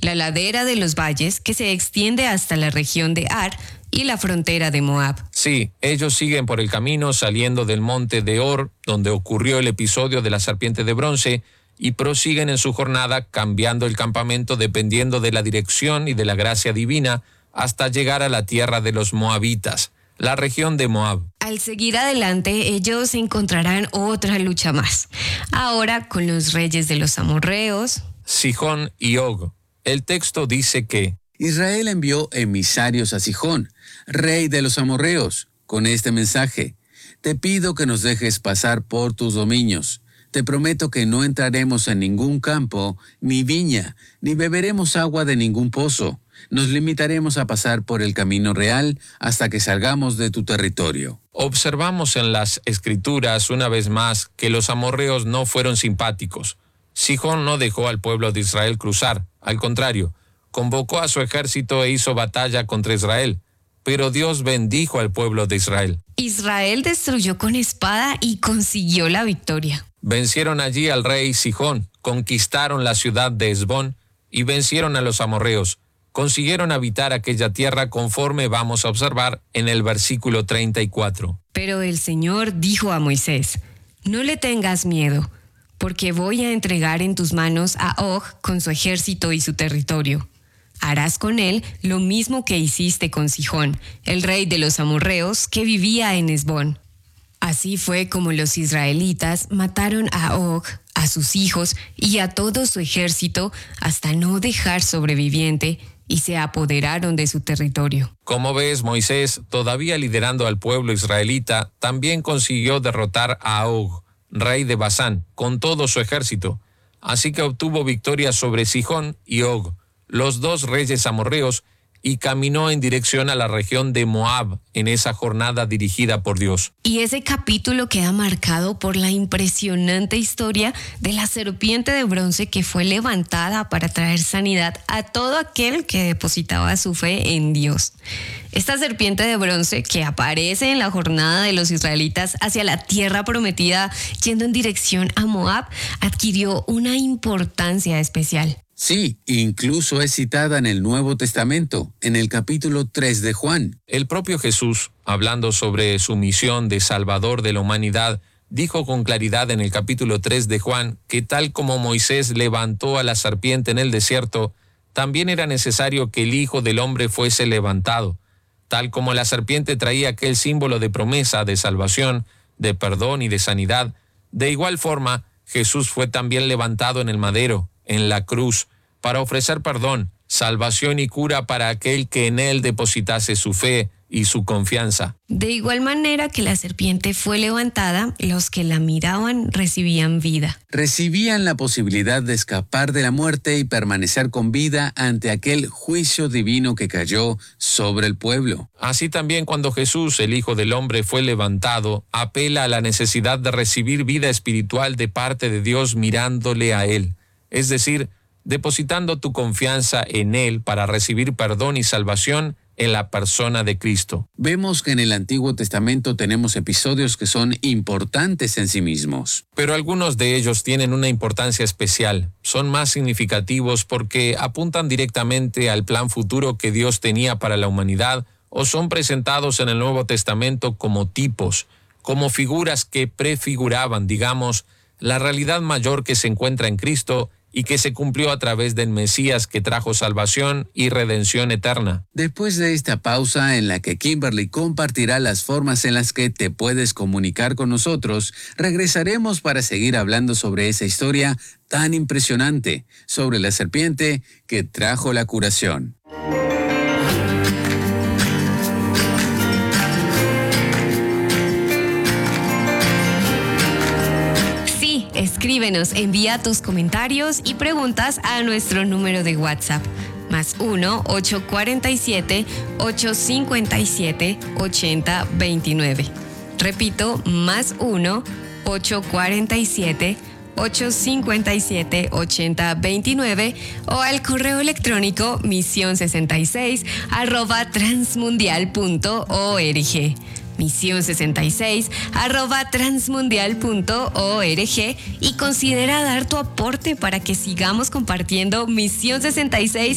la ladera de los valles que se extiende hasta la región de Ar y la frontera de Moab. Sí, ellos siguen por el camino saliendo del monte de Or, donde ocurrió el episodio de la serpiente de bronce, y prosiguen en su jornada cambiando el campamento dependiendo de la dirección y de la gracia divina hasta llegar a la tierra de los moabitas, la región de Moab. Al seguir adelante, ellos encontrarán otra lucha más, ahora con los reyes de los amorreos, Sihón y Og. El texto dice que Israel envió emisarios a Sihón, rey de los amorreos, con este mensaje: te pido que nos dejes pasar por tus dominios. Te prometo que no entraremos en ningún campo, ni viña, ni beberemos agua de ningún pozo. Nos limitaremos a pasar por el camino real hasta que salgamos de tu territorio. observamos en las Escrituras una vez más que los amorreos no fueron simpáticos. Sihón no dejó al pueblo de Israel cruzar, al contrario, convocó a su ejército e hizo batalla contra Israel. Pero Dios bendijo al pueblo de Israel. Israel destruyó con espada y consiguió la victoria. Vencieron allí al rey Sihón, conquistaron la ciudad de Hesbón y vencieron a los amorreos. Consiguieron habitar aquella tierra conforme vamos a observar en el versículo 34. Pero el Señor dijo a Moisés: no le tengas miedo, porque voy a entregar en tus manos a Og con su ejército y su territorio. Harás con él lo mismo que hiciste con Sihón, el rey de los amorreos que vivía en Hesbón. Así fue como los israelitas mataron a Og, a sus hijos y a todo su ejército hasta no dejar sobreviviente, y se apoderaron de su territorio. Como ves, Moisés, todavía liderando al pueblo israelita, también consiguió derrotar a Og, rey de Basán, con todo su ejército. Así que obtuvo victoria sobre Sihón y Og, los dos reyes amorreos, y caminó en dirección a la región de Moab en esa jornada dirigida por Dios. Y ese capítulo queda marcado por la impresionante historia de la serpiente de bronce que fue levantada para traer sanidad a todo aquel que depositaba su fe en Dios. Esta serpiente de bronce que aparece en la jornada de los israelitas hacia la tierra prometida, yendo en dirección a Moab, adquirió una importancia especial. Sí, incluso es citada en el Nuevo Testamento, en el capítulo 3 de Juan. El propio Jesús, hablando sobre su misión de Salvador de la humanidad, dijo con claridad en el capítulo 3 de Juan que tal como Moisés levantó a la serpiente en el desierto, también era necesario que el Hijo del Hombre fuese levantado. Tal como la serpiente traía aquel símbolo de promesa, de salvación, de perdón y de sanidad, de igual forma Jesús fue también levantado en el madero, en la cruz, para ofrecer perdón, salvación y cura para aquel que en él depositase su fe y su confianza. De igual manera que la serpiente fue levantada, los que la miraban recibían vida. Recibían la posibilidad de escapar de la muerte y permanecer con vida ante aquel juicio divino que cayó sobre el pueblo. Así también cuando Jesús, el Hijo del Hombre, fue levantado, apela a la necesidad de recibir vida espiritual de parte de Dios mirándole a él. Es decir, depositando tu confianza en Él para recibir perdón y salvación en la persona de Cristo. Vemos que en el Antiguo Testamento tenemos episodios que son importantes en sí mismos. Pero algunos de ellos tienen una importancia especial. Son más significativos porque apuntan directamente al plan futuro que Dios tenía para la humanidad, o son presentados en el Nuevo Testamento como tipos, como figuras que prefiguraban, digamos, la realidad mayor que se encuentra en Cristo y que se cumplió a través del Mesías que trajo salvación y redención eterna. Después de esta pausa en la que Kimberly compartirá las formas en las que te puedes comunicar con nosotros, regresaremos para seguir hablando sobre esa historia tan impresionante, sobre la serpiente que trajo la curación. Escríbenos, envía tus comentarios y preguntas a nuestro número de WhatsApp, +1 847 857 8029. Repito, +1 847 857 8029 o al correo electrónico mision66@transmundial.org. mision66@transmundial.org y considera dar tu aporte para que sigamos compartiendo Misión 66